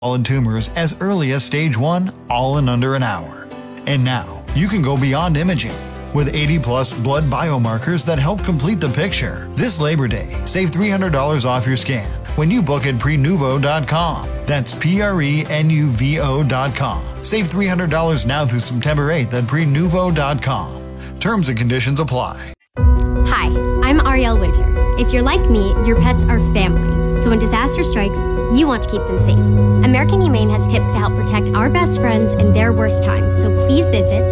solid tumors as early as stage 1, all in under an hour. And now, you can go beyond imaging with 80-plus blood biomarkers that help complete the picture. This Labor Day, save $300 off your scan when you book at prenuvo.com. That's prenuvo.com. Save $300 now through September 8th at prenuvo.com. Terms and conditions apply. Hi, I'm Ariel Winter. If you're like me, your pets are family. So when disaster strikes, you want to keep them safe. American Humane has tips to help protect our best friends in their worst times. So please visit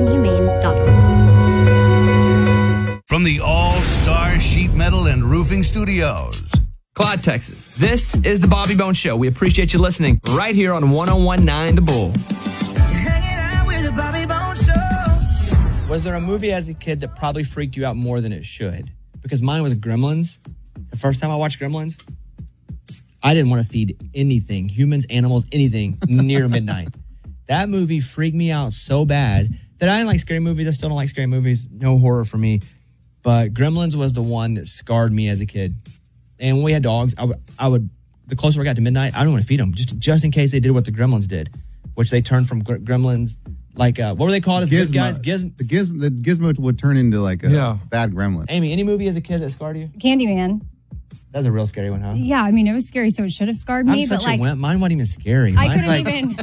AmericanHumane.org. From the All-Star Sheet Metal and Roofing Studios, Claude, Texas. This is the Bobby Bones Show. We appreciate you listening right here on 101.9 The Bull. Hanging out with the Bobby Bones Show. Was there a movie as a kid that probably freaked you out more than it should? Because mine was Gremlins. The first time I watched Gremlins, I didn't want to feed anything, humans, animals, anything, near midnight. That movie freaked me out so bad that I didn't like scary movies. I still don't like scary movies. No horror for me. But Gremlins was the one that scarred me as a kid. And when we had dogs, I would the closer I got to midnight, I don't want to feed them, just in case they did what the Gremlins did, which they turned from Gremlins, like, what were they called as good guys? The Gizmo would turn into like a bad gremlin. Amy, any movie as a kid that scarred you? Candyman. That's a real scary one, huh? Yeah, I mean, it was scary, so it should have scarred me. I'm such but a wimp. Mine wasn't even scary. I couldn't even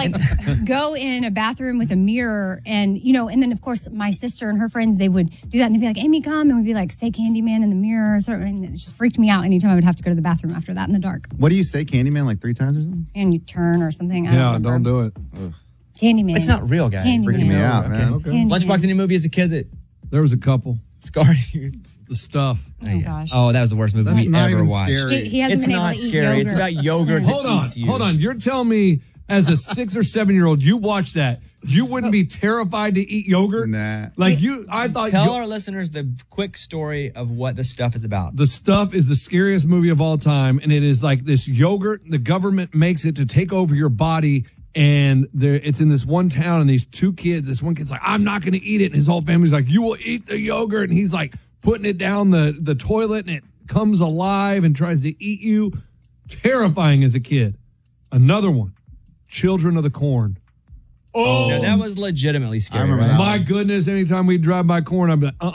go in a bathroom with a mirror and then of course my sister and her friends, they would do that and they'd be like, Amy, come, and we'd be like, say Candyman in the mirror or something. And it just freaked me out anytime I would have to go to the bathroom after that in the dark. What do you say, Candyman, like 3 times or something? And you turn or something. I don't remember. Don't do it. Ugh. Candyman. It's not real, guys. Candyman. Freaking me out, man. Okay. Lunchbox, any movie as a kid that There was a couple. scarred you? The Stuff. Oh, gosh. Oh, that was the worst movie That's we not ever even watched. scary. He hasn't It's been able not to eat scary. yogurt. It's about yogurt that Hold eats you. on. You're telling me as a 6 or 7-year-old, you watched that, you wouldn't be terrified to eat yogurt? Nah. Like I thought. Tell our listeners the quick story of what The Stuff is about. The Stuff is the scariest movie of all time, and it is like this yogurt. The government makes it to take over your body, and it's in this one town, and these 2 kids. This one kid's like, I'm not going to eat it, and his whole family's like, you will eat the yogurt, and he's like putting it down the toilet, and it comes alive and tries to eat you. Terrifying as a kid. Another one, Children of the Corn. Oh, now, that was legitimately scary. I remember right? that. my goodness! Anytime we drive by corn, I'd be like,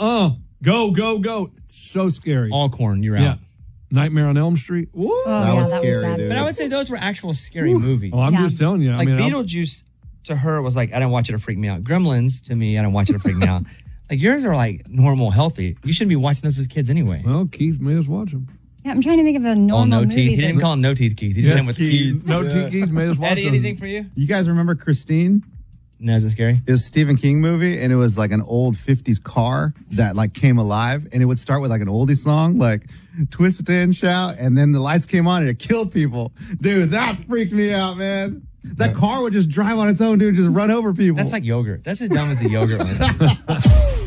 go! It's so scary. All corn, you're Yeah. out. Nightmare on Elm Street. Woo. Oh, That yeah, was that scary, was bad. dude. But I would say those were actual scary movies. Oh, I'm Yeah. just telling you. Like I mean, Beetlejuice to her was like, I didn't watch it to freak me out. Gremlins to me, I didn't watch it to freak me out. Like yours are like normal, healthy. You shouldn't be watching those as kids anyway. well, Keith made us watch them. Yeah, I'm trying to think of a normal Oh, no movie. teeth. He that- didn't call him No Teeth Keith. He just hit him with Keith. No Keith made us watch Eddie, them. anything for you? You guys remember Christine? No, is it scary? It was a Stephen King movie, and it was like an old 50s car that like came alive, and it would start with like an oldie song, like Twist It and Shout, and then the lights came on and it killed people. Dude, that freaked me out, man. That car would just drive on its own, dude, just run over people. That's like yogurt. That's as dumb as the yogurt one.